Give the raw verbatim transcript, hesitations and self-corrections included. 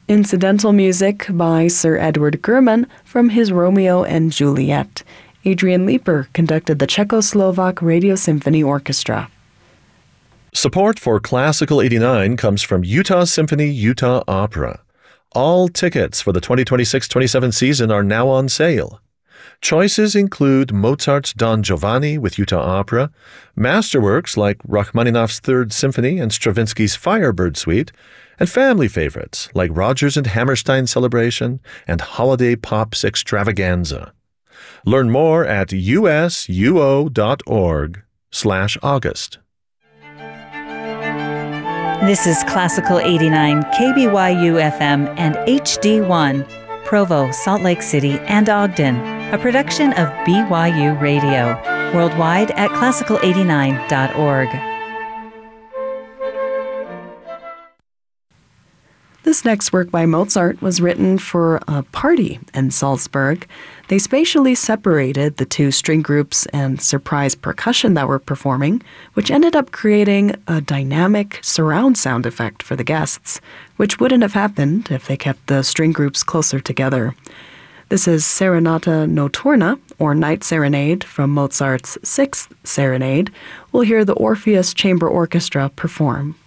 Incidental music by Sir Edward German from his Romeo and Juliet. Adrian Leeper conducted the Czechoslovak Radio Symphony Orchestra. Support for Classical eighty-nine comes from Utah Symphony Utah Opera. All tickets for the twenty twenty-six twenty-seven season are now on sale. Choices include Mozart's Don Giovanni with Utah Opera, masterworks like Rachmaninoff's Third Symphony and Stravinsky's Firebird Suite, and family favorites like Rodgers and Hammerstein Celebration and Holiday Pops Extravaganza. Learn more at usuo.org slash August. This is Classical eighty-nine, K B Y U F M and H D one, Provo, Salt Lake City, and Ogden, a production of B Y U Radio, worldwide at classical eighty-nine dot org. This next work by Mozart was written for a party in Salzburg. They spatially separated the two string groups and surprise percussion that were performing, which ended up creating a dynamic surround sound effect for the guests, which wouldn't have happened if they kept the string groups closer together. This is Serenata Notturna, or Night Serenade, from Mozart's Sixth Serenade. We'll hear the Orpheus Chamber Orchestra perform.